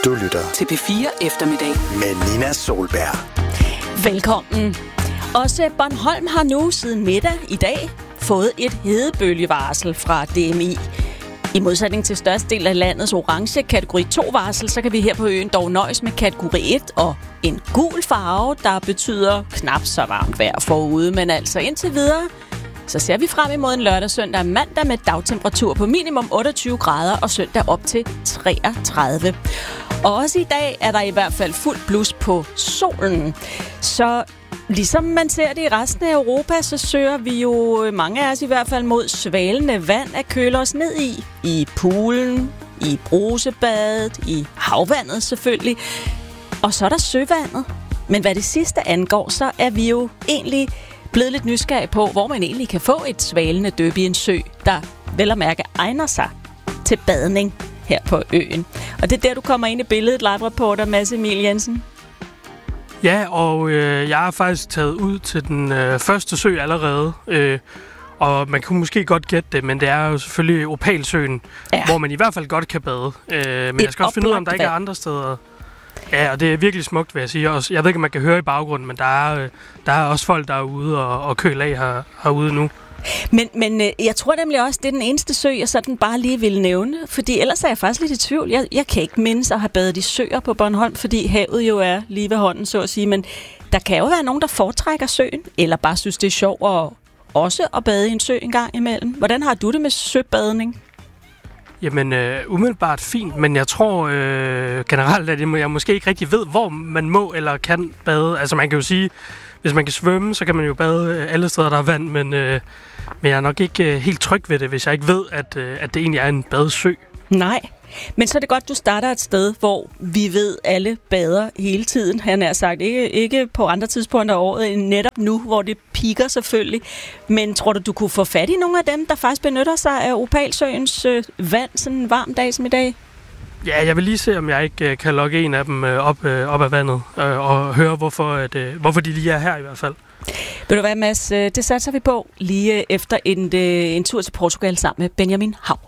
Du lytter til P4 Eftermiddag med Nina Solberg. Velkommen. Også Bornholm har nu siden middag i dag fået et hedebølgevarsel fra DMI. I modsætning til størstedelen af landets orange kategori 2-varsel, så kan vi her på øen dog nøjes med kategori 1 og en gul farve, der betyder knap så varmt vejr forude. Men altså indtil videre, så ser vi frem imod en lørdag, søndag og mandag med dagtemperatur på minimum 28 grader og søndag op til 33. Og også i dag er der i hvert fald fuld blus på solen. Så ligesom man ser det i resten af Europa, så søger vi jo, mange af os i hvert fald, mod svalende vand at køle os ned i poolen, i brusebadet, i havvandet selvfølgelig. Og så er der søvandet. Men hvad det sidste angår, så er vi jo egentlig blevet lidt nysgerrige på, hvor man egentlig kan få et svalende dyb i en sø, der vel at mærke egner sig til badning her på øen. Og det er der, du kommer ind i billedet, live-reporter Mads Emil Jensen. Ja, og jeg har faktisk taget ud til den første sø allerede, og man kunne måske godt gætte det, men det er jo selvfølgelig Opalsøen, hvor man i hvert fald godt kan bade. Men jeg skal også finde ud af, om der ikke er andre steder. Ja, og det er virkelig smukt, vil jeg sige. Og jeg ved ikke, om man kan høre i baggrunden, men der er også folk, der er ude og køle af herude nu. Men jeg tror nemlig også, det er den eneste sø, jeg sådan bare lige vil nævne. Fordi ellers er jeg faktisk lidt i tvivl. Jeg kan ikke mindes at have badet i søer på Bornholm, fordi havet jo er lige ved hånden, så at sige. Men der kan jo være nogen, der foretrækker søen, eller bare synes, det er sjovt også at bade i en sø en gang imellem. Hvordan har du det med søbadning? Jamen, umiddelbart fint, men jeg tror generelt, at jeg måske ikke rigtig ved, hvor man må eller kan bade. Altså, man kan jo sige, hvis man kan svømme, så kan man jo bade alle steder, der er vand, men jeg er nok ikke helt tryg ved det, hvis jeg ikke ved, at det egentlig er en badesø. Nej, men så er det godt, du starter et sted, hvor vi ved, alle bader hele tiden. Han er sagt ikke på andre tidspunkter af året end netop nu, hvor det piker selvfølgelig. Men tror du kunne få fat i nogle af dem, der faktisk benytter sig af Opalsøens vand sådan en varm dag som i dag? Ja, jeg vil lige se, om jeg ikke kan lokke en af dem op af vandet og høre, hvorfor de lige er her i hvert fald. Ved du hvad, Mads? Det satser vi på lige efter en tur til Portugal sammen med Benjamin Hav.